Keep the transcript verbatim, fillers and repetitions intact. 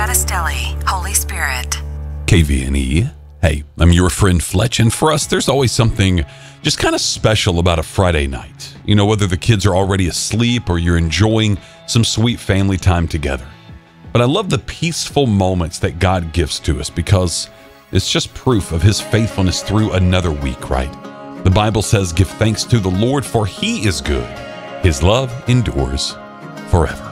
Battistelli, Holy Spirit. K V N E. Hey, I'm your friend Fletch, and for us, there's always something just kind of special about a Friday night. You know, whether the kids are already asleep or you're enjoying some sweet family time together. But I love the peaceful moments that God gives to us because it's just proof of His faithfulness through another week, right? The Bible says, give thanks to the Lord, for He is good. His love endures forever.